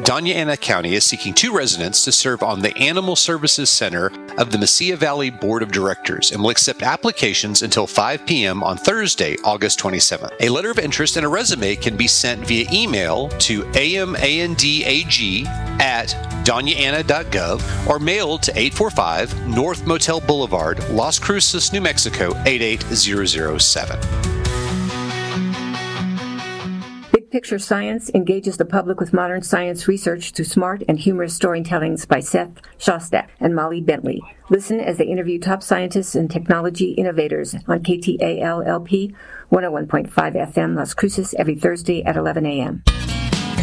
Doña Ana County is seeking 2 residents to serve on the Animal Services Center of the Mesilla Valley Board of Directors and will accept applications until 5 p.m. on Thursday, August 27th. A letter of interest and a resume can be sent via email to amandag@donyaana.gov or mailed to 845 North Motel Boulevard, Las Cruces, New Mexico 88007. Picture Science engages the public with modern science research through smart and humorous storytellings by Seth Shostak and Molly Bentley. Listen as they interview top scientists and technology innovators on KTAL-LP 101.5 FM Las Cruces every Thursday at 11 a.m.